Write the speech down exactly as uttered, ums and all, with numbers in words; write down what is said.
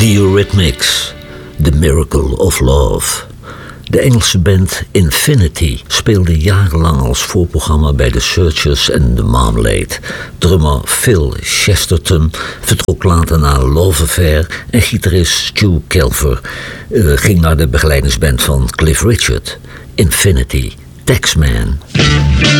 The Eurythmics, The Miracle of Love. De Engelse band Infinity speelde jarenlang als voorprogramma bij The Searchers en The Marmalade. Drummer Phil Chesterton vertrok later naar Love Affair en gitarist Stu Kelver uh, ging naar de begeleidingsband van Cliff Richard. Infinity, Taxman.